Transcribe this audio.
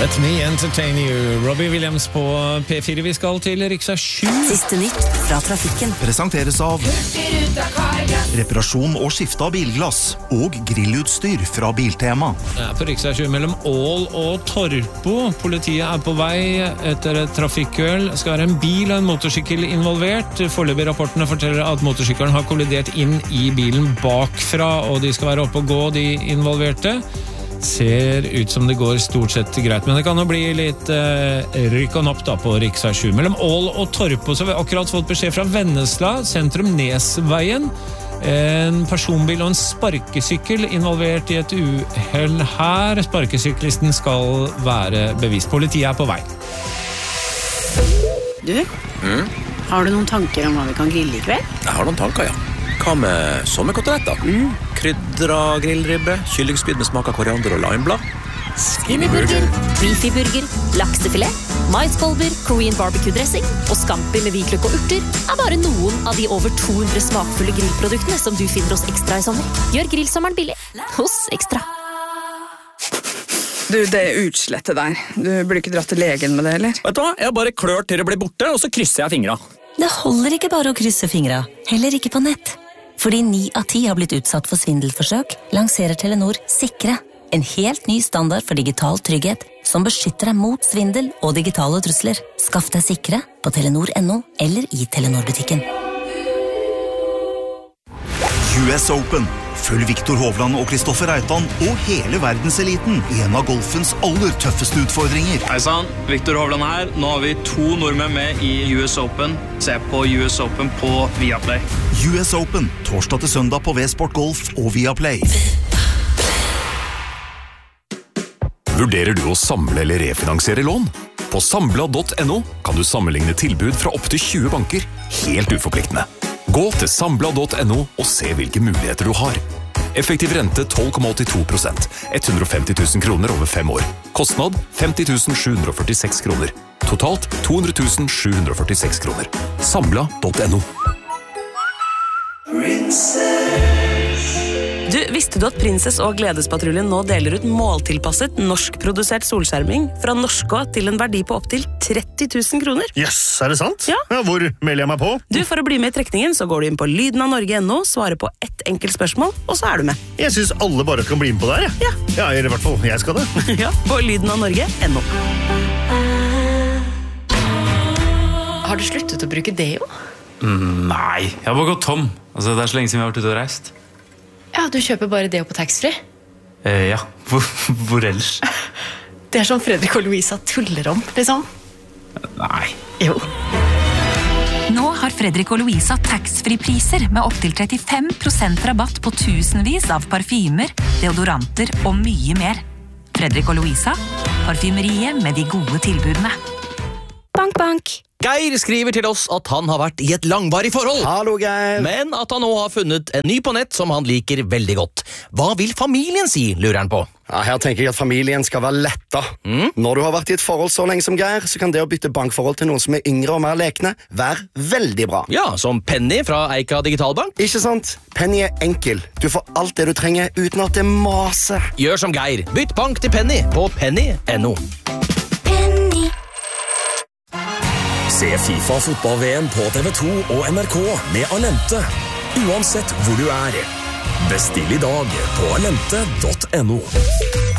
Let me entertain you. Robbie Williams på P4. Vi skal til Riksvei 7. Siste nytt fra trafikken. Presenteres av reparasjon og skifte av bilglass og grillutstyr fra Biltema. På Riksvei 7 mellom Ål og Torpo. Politiet på vei etter et trafikkuhell. Skal være en bil og en motorsykkel involvert. Foreløpig rapportene forteller at motorsykkelen har kollidert inn i bilen bakfra, og de skal være oppe og gå, de involverte. Ser ut som det går stort sett greit, men det kan jo bli litt rykk og napp da på Riksvei 7. Mellom Ål og Torpo så har vi akkurat fått beskjed fra Vennesla, sentrum Nesveien. En personbil og en sparkesykkel involvert i et uhell her. Sparkesyklisten skal være bevist. Politiet på vei. Du, har du noen tanker om hva vi kan grille i kveld? Jeg har noen tanker, ja. Hva med sommerkoteletter? Krydra grillribbe, kyllingspyd med smak av koriander og limeblad. Skinnyburger, beefyburger, laksefilet, maiskolber, Korean barbecue-dressing og scampi med hvitløk og urter er bare noen av de over 200 smakfulle grillproduktene som du finner hos Ekstra i sommer. Gjør grillsommeren billig hos Ekstra. Du, det utslettet der. Du burde ikke dratt til legen med det, eller? Vet du hva? Jeg bare klør til det blir borte, og så krysser jeg fingra. Det holder ikke bare å krysse fingra, heller ikke på nett. Fordi 9 av 10 har blitt utsatt for svindelforsøk, lanserer Telenor Sikre, en helt ny standard for digital trygghet som beskytter deg mot svindel og digitale trusler. Skaff deg Sikre på Telenor.no eller i Telenor-butikken. US Open. Følg Viktor Hovland og Kristoffer Reitan og hele verdenseliten i en av golfens aller tøffeste utfordringer. Hei sann, Viktor Hovland her. Nå har vi 2 nordmenn med i US Open. Se på US Open på Viaplay. US Open, torsdag til søndag på V-Sport Golf og Viaplay. Vurderer du å samle eller refinansiere lån? På Sambla.no kan du sammenligne tilbud fra opp til 20 banker, helt uforpliktende. Gå til Sambla.no og se hvilke muligheter du har. Effektiv rente 12,82%, 150 000 kroner over 5 år. Kostnad 50 746 kroner. Totalt 200 746 kroner. Sambla.no. Du, visste du at Prinsess og Gledespatruljen nå deler ut måltilpasset norskprodusert solskjerming fra Norskå til en verdi på opp til 30 000 kroner? Yes, er det sant? Ja. Hvor melder jeg meg på? Du, for å bli med i trekningen så går du inn på lydenavnorge.no, svarer på ett enkelt spørsmål, og så er du med. Jeg synes alle bare kan bli med på der, Ja. Ja, eller i hvert fall, jeg skal det. Ja, på lydenavnorge.no. Har du sluttet å bruke deo? Nei, jeg har bare gått tom. Det er så lenge siden vi har vært ute og reist. Ja, du kjøper bare deo på taxfree. Ja, hvor ellers? Det er som Fredrik og Louisa tuller om, liksom. Nei. Jo. Nå har Fredrik og Louisa taxfree-priser med opp til 35% rabatt på tusenvis av parfymer, deodoranter og mye mer. Fredrik og Louisa, parfymeriet med de gode tilbudene. Bank, bank. Geir skriver til oss at han har vært i et langvarig forhold. Hallo, Geir. Men at han nå har funnet en ny på nett som han liker veldig godt. Hva vil familien si, lurer han på? Ja, her tenker jeg at familien skal være letta. Når du har vært i et forhold så lenge som Geir, så kan det å bytte bankforhold til noen som er yngre og mer lekne være veldig bra. Ja, som Penny fra Eika Digitalbank. Ikke sant? Penny er enkel. Du får alt det du trenger uten at det maser. Gjør som Geir. Bytt bank til Penny på penny.no. Se FIFA fotball-VM på TV2 og NRK med Alente. Uansett hvor du er. Bestill i dag på alente.no.